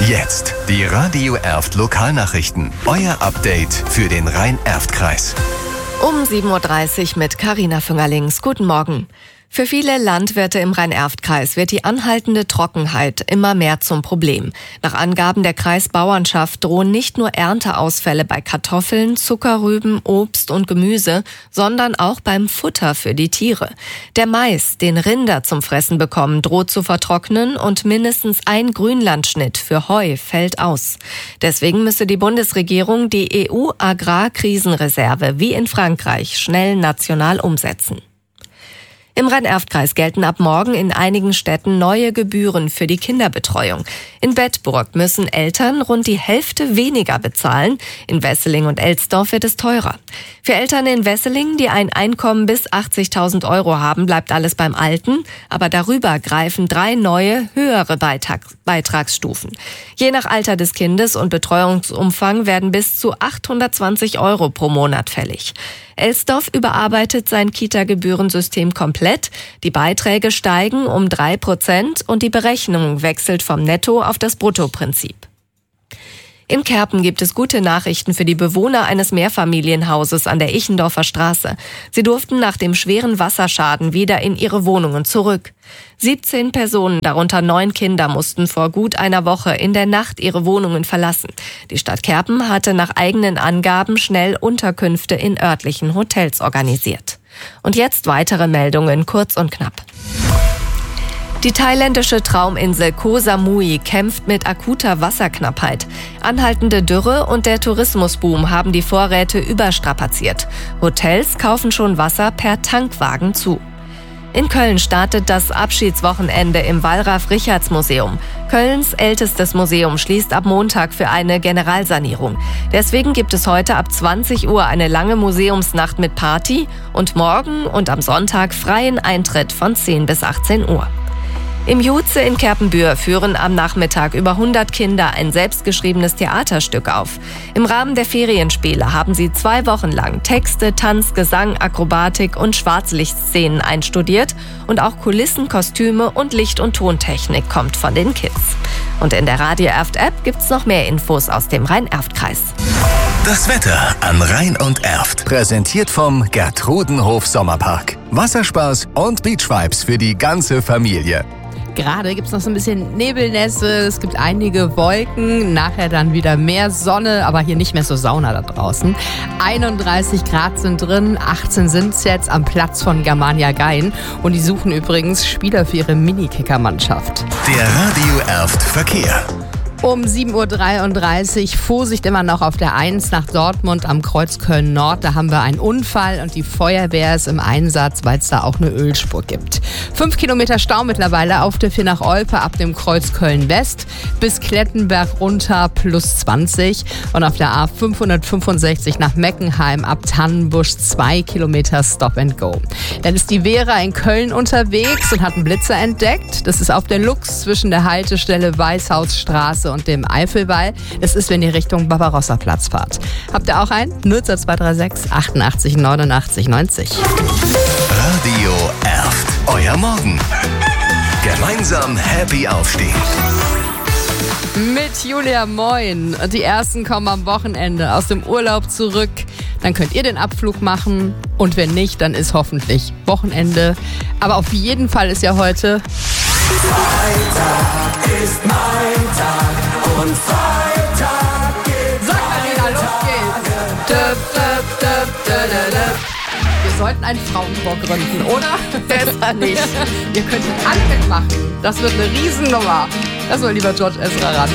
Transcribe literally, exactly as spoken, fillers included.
Jetzt die Radio Erft Lokalnachrichten. Euer Update für den Rhein-Erft-Kreis. Um sieben Uhr dreißig mit Carina Füngerlings. Guten Morgen. Für viele Landwirte im Rhein-Erft-Kreis wird die anhaltende Trockenheit immer mehr zum Problem. Nach Angaben der Kreisbauernschaft drohen nicht nur Ernteausfälle bei Kartoffeln, Zuckerrüben, Obst und Gemüse, sondern auch beim Futter für die Tiere. Der Mais, den Rinder zum Fressen bekommen, droht zu vertrocknen und mindestens ein Grünlandschnitt für Heu fällt aus. Deswegen müsse die Bundesregierung die E U-Agrarkrisenreserve wie in Frankreich schnell national umsetzen. Im Rhein-Erft-Kreis gelten ab morgen in einigen Städten neue Gebühren für die Kinderbetreuung. In Bedburg müssen Eltern rund die Hälfte weniger bezahlen. In Wesseling und Elsdorf wird es teurer. Für Eltern in Wesseling, die ein Einkommen bis achtzigtausend Euro haben, bleibt alles beim Alten. Aber darüber greifen drei neue, höhere Beitrag- Beitragsstufen. Je nach Alter des Kindes und Betreuungsumfang werden bis zu achthundertzwanzig Euro pro Monat fällig. Elsdorf überarbeitet sein Kita-Gebührensystem komplett. Die Beiträge steigen um drei Prozent und die Berechnung wechselt vom Netto- auf das Bruttoprinzip. In Kerpen gibt es gute Nachrichten für die Bewohner eines Mehrfamilienhauses an der Ichendorfer Straße. Sie durften nach dem schweren Wasserschaden wieder in ihre Wohnungen zurück. siebzehn Personen, darunter neun Kinder, mussten vor gut einer Woche in der Nacht ihre Wohnungen verlassen. Die Stadt Kerpen hatte nach eigenen Angaben schnell Unterkünfte in örtlichen Hotels organisiert. Und jetzt weitere Meldungen, kurz und knapp. Die thailändische Trauminsel Koh Samui kämpft mit akuter Wasserknappheit. Anhaltende Dürre und der Tourismusboom haben die Vorräte überstrapaziert. Hotels kaufen schon Wasser per Tankwagen zu. In Köln startet das Abschiedswochenende im Wallraf-Richartz-Museum. Kölns ältestes Museum schließt ab Montag für eine Generalsanierung. Deswegen gibt es heute ab zwanzig Uhr eine lange Museumsnacht mit Party und morgen und am Sonntag freien Eintritt von zehn bis achtzehn Uhr. Im Juze in Kerpenbühr führen am Nachmittag über hundert Kinder ein selbstgeschriebenes Theaterstück auf. Im Rahmen der Ferienspiele haben sie zwei Wochen lang Texte, Tanz, Gesang, Akrobatik und Schwarzlichtszenen einstudiert und auch Kulissen, Kostüme und Licht- und Tontechnik kommt von den Kids. Und in der Radio Erft App gibt's noch mehr Infos aus dem Rhein-Erft-Kreis. Das Wetter an Rhein und Erft. Präsentiert vom Gertrudenhof Sommerpark. Wasserspaß und Beachvibes für die ganze Familie. Gerade gibt es noch so ein bisschen Nebelnässe, es gibt einige Wolken, nachher dann wieder mehr Sonne, aber hier nicht mehr so Sauna da draußen. einunddreißig Grad sind drin, achtzehn sind es jetzt am Platz von Germania Gein und die suchen übrigens Spieler für ihre Mini-Kicker-Mannschaft. Der Radio Erft Verkehr. Um sieben Uhr dreiunddreißig, Vorsicht immer noch auf der eins nach Dortmund am Kreuz Köln-Nord. Da haben wir einen Unfall und die Feuerwehr ist im Einsatz, weil es da auch eine Ölspur gibt. Fünf Kilometer Stau mittlerweile auf der vier nach Olpe ab dem Kreuz Köln-West bis Klettenberg runter plus zwanzig. Und auf der A fünfhundertfünfundsechzig nach Meckenheim ab Tannenbusch zwei Kilometer Stop and Go. Dann ist die Vera in Köln unterwegs und hat einen Blitzer entdeckt. Das ist auf der Lux zwischen der Haltestelle Weißhausstraße und dem Eifelwall. Das ist, wenn ihr Richtung Barbarossa-Platz fahrt. Habt ihr auch einen? null zwei drei sechs achtundachtzig neunundachtzig neunzig. Radio Erft. Euer Morgen. Gemeinsam happy aufstehen. Mit Julia Moin. Die ersten kommen am Wochenende aus dem Urlaub zurück. Dann könnt ihr den Abflug machen. Und wenn nicht, dann ist hoffentlich Wochenende. Aber auf jeden Fall ist ja heute Freitag ist mein Tag und Freitag geht Sag Marina, los geht's. Döp, döp, döp, döp, döp. Wir sollten einen Frauenchor gründen, oder? Besser nicht. Ihr könntet alle mitmachen. Das wird eine Riesennummer. Das soll lieber George Ezra ran.